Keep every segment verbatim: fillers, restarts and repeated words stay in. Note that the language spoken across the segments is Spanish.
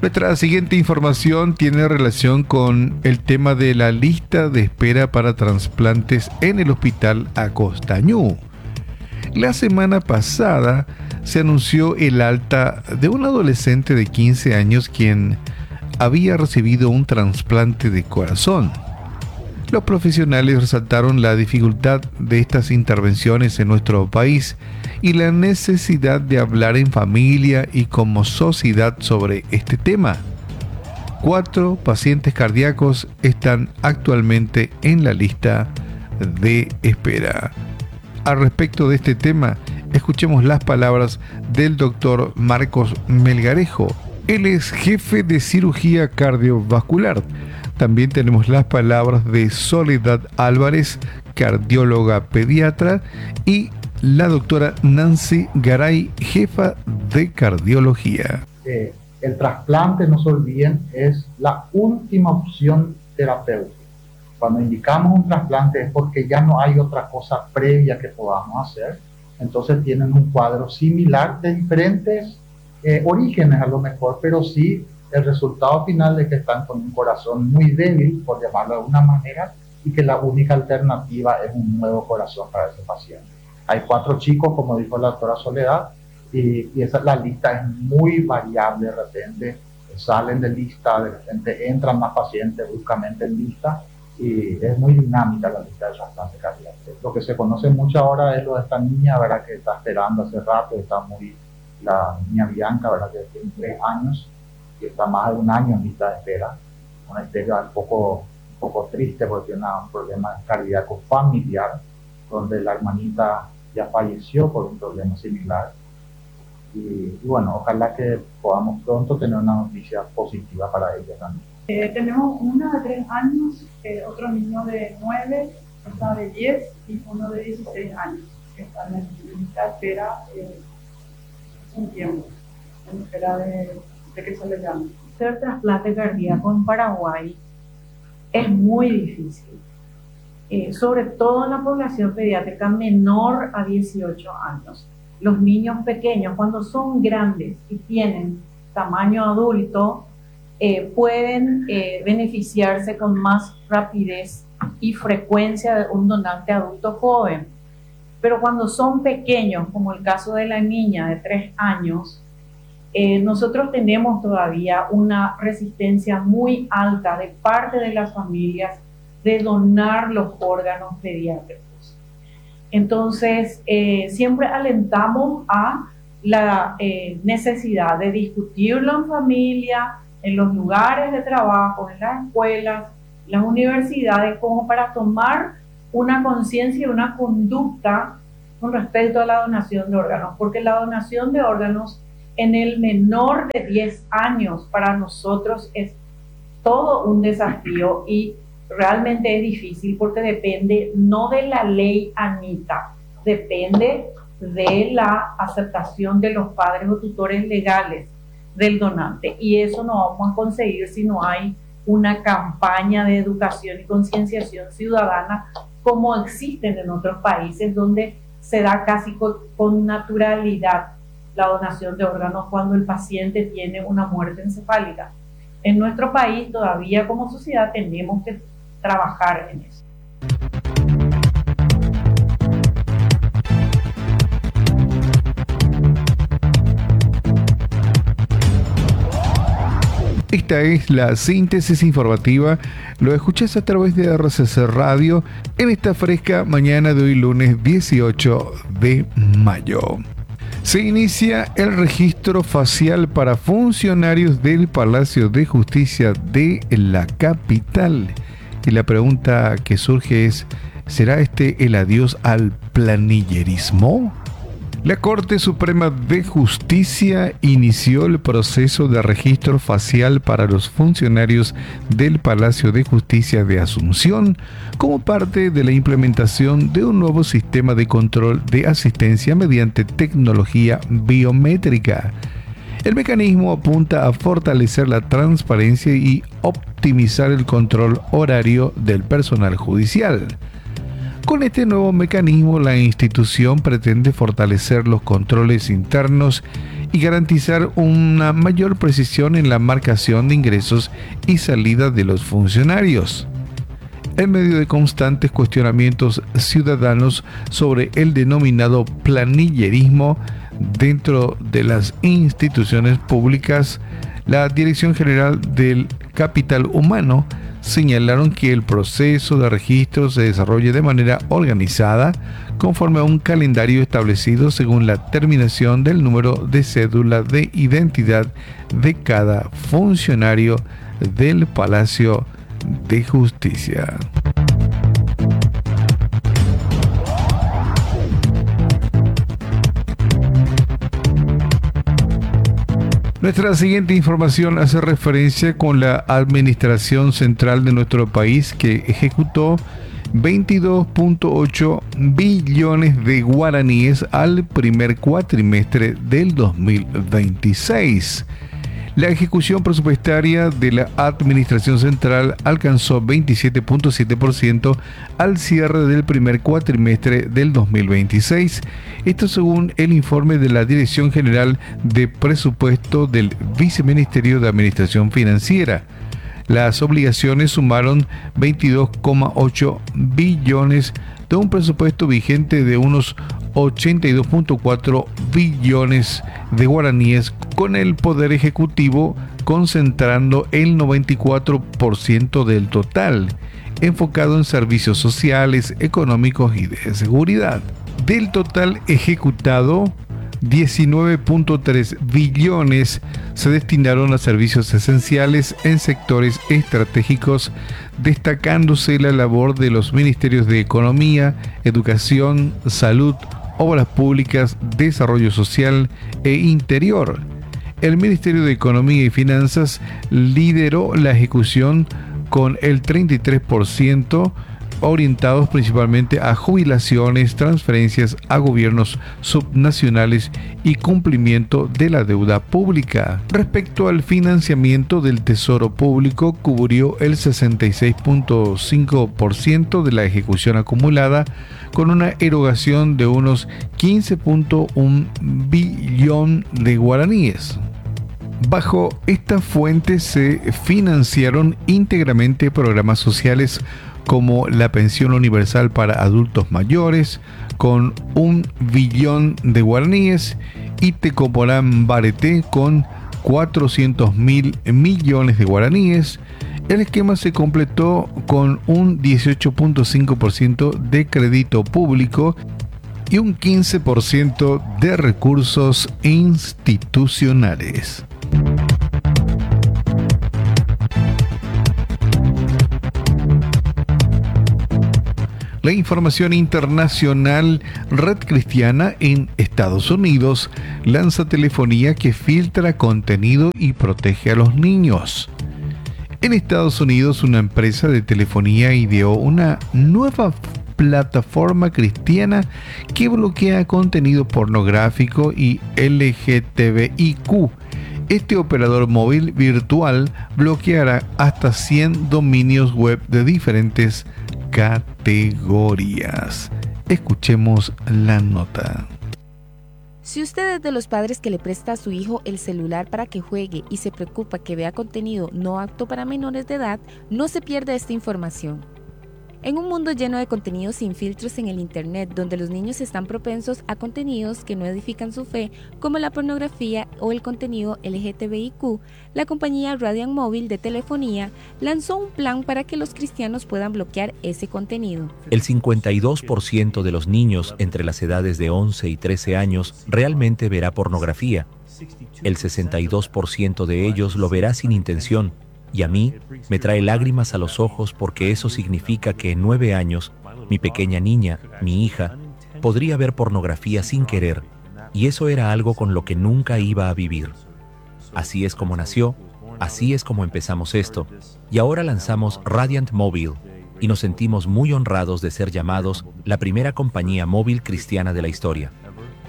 Nuestra siguiente información tiene relación con el tema de la lista de espera para trasplantes en el Hospital Acostañú. La semana pasada se anunció el alta de un adolescente de quince años quien había recibido un trasplante de corazón. Los profesionales resaltaron la dificultad de estas intervenciones en nuestro país y la necesidad de hablar en familia y como sociedad sobre este tema. Cuatro pacientes cardíacos están actualmente en la lista de espera. Al respecto de este tema, escuchemos las palabras del doctor Marcos Melgarejo. Él es jefe de cirugía cardiovascular. También tenemos las palabras de Soledad Álvarez, cardióloga pediatra, y la doctora Nancy Garay, jefa de cardiología. Eh, el trasplante, no se olviden, es la última opción terapéutica. Cuando indicamos un trasplante es porque ya no hay otra cosa previa que podamos hacer. Entonces tienen un cuadro similar de diferentes eh, orígenes a lo mejor, pero sí el resultado final es que están con un corazón muy débil, por llamarlo de alguna manera, y que la única alternativa es un nuevo corazón para ese paciente. Hay cuatro chicos, como dijo la doctora Soledad, y, y esa, la lista es muy variable. De repente salen de lista, de repente entran más pacientes bruscamente en lista, y es muy dinámica la lista de trasplante cardíaco. Lo que se conoce mucho ahora es lo de esta niña, ¿verdad?, que está esperando hace rato, está muy, la niña Bianca, ¿verdad?, que tiene tres años, y está más de un año en lista de espera. Una historia un poco, un poco triste porque tiene un problema cardíaco familiar, donde la hermanita ya falleció por un problema similar. Y, y bueno, ojalá que podamos pronto tener una noticia positiva para ella también. Eh, tenemos una de tres años, eh, otro niño de nueve, otra de diez y uno de dieciséis años, que están en lista de espera eh, un tiempo, en espera de, de que se les llame. Hacer trasplante cardíaco en Paraguay es muy difícil, eh, sobre todo en la población pediátrica menor a dieciocho años. Los niños pequeños, cuando son grandes y tienen tamaño adulto, eh, pueden eh, beneficiarse con más rapidez y frecuencia de un donante adulto joven. Pero cuando son pequeños, como el caso de la niña de tres años, eh, nosotros tenemos todavía una resistencia muy alta de parte de las familias de donar los órganos pediátricos. Entonces, eh, siempre alentamos a la eh, necesidad de discutirlo en familia, en los lugares de trabajo, en las escuelas, las universidades, como para tomar una conciencia y una conducta con respecto a la donación de órganos, porque la donación de órganos en el menor de diez años para nosotros es todo un desafío y realmente es difícil porque depende no de la ley Anita, depende de la aceptación de los padres o tutores legales del donante, y eso no vamos a conseguir si no hay una campaña de educación y concienciación ciudadana como existen en otros países donde se da casi con, con naturalidad la donación de órganos cuando el paciente tiene una muerte encefálica. En nuestro país todavía como sociedad tenemos que trabajar en eso. Esta es la síntesis informativa. Lo escuchás a través de R C C Radio en esta fresca mañana de hoy, lunes dieciocho de mayo. Se inicia el registro facial para funcionarios del Palacio de Justicia de la capital. Y la pregunta que surge es, ¿será este el adiós al planillerismo? La Corte Suprema de Justicia inició el proceso de registro facial para los funcionarios del Palacio de Justicia de Asunción como parte de la implementación de un nuevo sistema de control de asistencia mediante tecnología biométrica. El mecanismo apunta a fortalecer la transparencia y optimizar el control horario del personal judicial. Con este nuevo mecanismo, la institución pretende fortalecer los controles internos y garantizar una mayor precisión en la marcación de ingresos y salida de los funcionarios. En medio de constantes cuestionamientos ciudadanos sobre el denominado planillerismo dentro de las instituciones públicas, la Dirección General del Capital Humano señalaron que el proceso de registro se desarrolla de manera organizada conforme a un calendario establecido según la terminación del número de cédula de identidad de cada funcionario del Palacio de Justicia. Nuestra siguiente información hace referencia con la Administración Central de nuestro país, que ejecutó veintidós punto ocho billones de guaraníes al primer cuatrimestre del dos mil veintiséis. La ejecución presupuestaria de la Administración Central alcanzó veintisiete punto siete por ciento al cierre del primer cuatrimestre del dos mil veintiséis. Esto según el informe de la Dirección General de Presupuesto del Viceministerio de Administración Financiera. Las obligaciones sumaron veintidós coma ocho billones de un presupuesto vigente de unos ochenta y dos punto cuatro billones de guaraníes, con el Poder Ejecutivo concentrando el noventa y cuatro por ciento del total, enfocado en servicios sociales, económicos y de seguridad. Del total ejecutado, diecinueve punto tres billones se destinaron a servicios esenciales en sectores estratégicos, destacándose la labor de los ministerios de Economía, Educación, Salud, Obras Públicas, Desarrollo Social e Interior. El Ministerio de Economía y Finanzas lideró la ejecución con el treinta y tres por ciento, orientados principalmente a jubilaciones, transferencias a gobiernos subnacionales y cumplimiento de la deuda pública. Respecto al financiamiento del Tesoro Público, cubrió el sesenta y seis punto cinco por ciento de la ejecución acumulada, con una erogación de unos quince punto uno billón de guaraníes. Bajo esta fuente se financiaron íntegramente programas sociales como la pensión universal para adultos mayores, con un billón de guaraníes, y Tecopolán Bareté con cuatrocientos mil millones de guaraníes. El esquema se completó con un dieciocho punto cinco por ciento de crédito público y un quince por ciento de recursos institucionales. La información internacional: Red Cristiana en Estados Unidos lanza telefonía que filtra contenido y protege a los niños. En Estados Unidos, una empresa de telefonía ideó una nueva plataforma cristiana que bloquea contenido pornográfico y L G T B I Q. Este operador móvil virtual bloqueará hasta cien dominios web de diferentes categorías. Escuchemos la nota. Si usted es de los padres que le presta a su hijo el celular para que juegue y se preocupa que vea contenido no apto para menores de edad, no se pierda esta información. En un mundo lleno de contenidos sin filtros en el Internet, donde los niños están propensos a contenidos que no edifican su fe, como la pornografía o el contenido L G T B I Q, la compañía Radiant Mobile de telefonía lanzó un plan para que los cristianos puedan bloquear ese contenido. El cincuenta y dos por ciento de los niños entre las edades de once y trece años realmente verá pornografía. El sesenta y dos por ciento de ellos lo verá sin intención. Y a mí me trae lágrimas a los ojos, porque eso significa que en nueve años, mi pequeña niña, mi hija, podría ver pornografía sin querer, y eso era algo con lo que nunca iba a vivir. Así es como nació, así es como empezamos esto, y ahora lanzamos Radiant Mobile, y nos sentimos muy honrados de ser llamados la primera compañía móvil cristiana de la historia.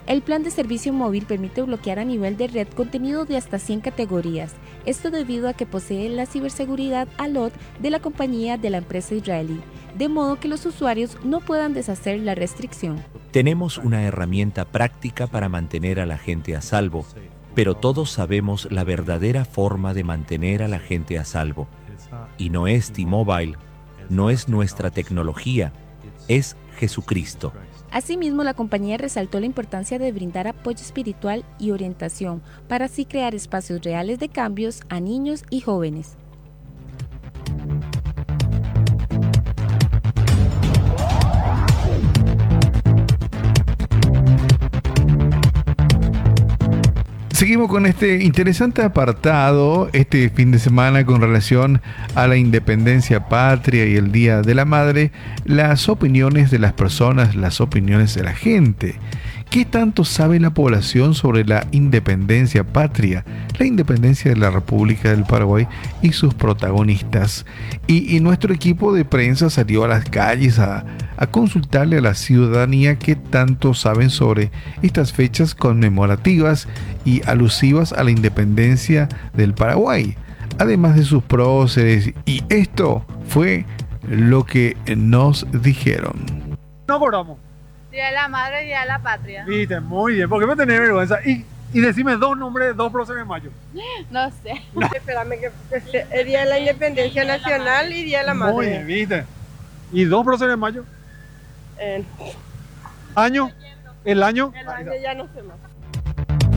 El plan de servicio móvil permite bloquear a nivel de red contenido de hasta cien categorías. Esto debido a que posee la ciberseguridad Alot de la compañía de la empresa israelí, de modo que los usuarios no puedan deshacer la restricción. Tenemos una herramienta práctica para mantener a la gente a salvo, pero todos sabemos la verdadera forma de mantener a la gente a salvo. Y no es T-Mobile, no es nuestra tecnología, es Jesucristo. Asimismo, la compañía resaltó la importancia de brindar apoyo espiritual y orientación para así crear espacios reales de cambios a niños y jóvenes. Seguimos con este interesante apartado este fin de semana con relación a la independencia patria y el Día de la Madre, las opiniones de las personas, las opiniones de la gente. ¿Qué tanto sabe la población sobre la independencia patria, la independencia de la República del Paraguay y sus protagonistas? Y, y nuestro equipo de prensa salió a las calles a, a consultarle a la ciudadanía qué tanto saben sobre estas fechas conmemorativas y alusivas a la independencia del Paraguay, además de sus próceres, y esto fue lo que nos dijeron. No acordamos. Día de la Madre y Día de la Patria. Viste, muy bien, porque me tenés vergüenza. Y, y decime dos nombres, dos próceres de mayo. No sé. No. Espérame, que el Día de la Independencia Nacional y Día de la Madre. Muy bien, viste. ¿Y dos próceres de mayo? Eh, ¿Año? ¿El año? el año ya no sé más.